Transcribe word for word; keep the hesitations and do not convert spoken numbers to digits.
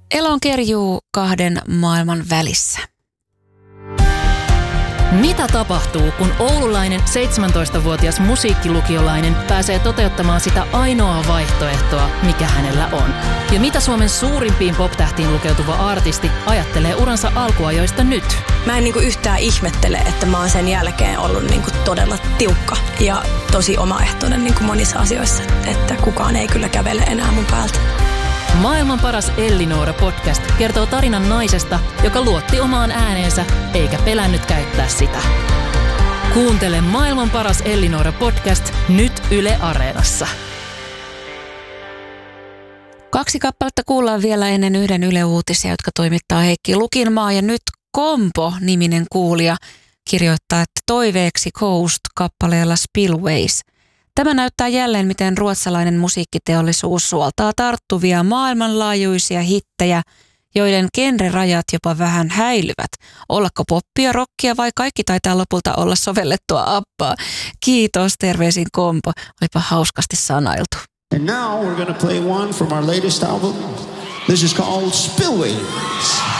Elon kerjuu kahden maailman välissä. Mitä tapahtuu, kun oululainen seitsemäntoistavuotias musiikkilukiolainen pääsee toteuttamaan sitä ainoaa vaihtoehtoa, mikä hänellä on? Ja mitä Suomen suurimpiin pop-tähtiin lukeutuva artisti ajattelee uransa alkuajoista nyt? Mä en niinku yhtään ihmettele, että mä oon sen jälkeen ollut niinku todella tiukka ja tosi omaehtoinen niinku monissa asioissa, että kukaan ei kyllä kävele enää mun päältä. Maailman paras Ellinora-podcast kertoo tarinan naisesta, joka luotti omaan ääneensä eikä pelännyt käyttää sitä. Kuuntele Maailman paras Ellinora-podcast nyt Yle Areenassa. Kaksi kappaletta kuullaan vielä ennen yhden Yle Uutisia, jotka toimittaa Heikki Lukinmaa. Ja nyt Kompo-niminen kuulija kirjoittaa, että toiveeksi Coast-kappaleella Spillways. Tämä näyttää jälleen, miten ruotsalainen musiikkiteollisuus suoltaa tarttuvia maailmanlaajuisia hittejä, joiden genrerajat jopa vähän häilyvät. Ollako poppia, rockia vai kaikki taitaa lopulta olla sovellettua appaa? Kiitos, terveisin Kompo. Olipa hauskasti sanailtu. And now we're going to play one from our latest album. This is called Spillways.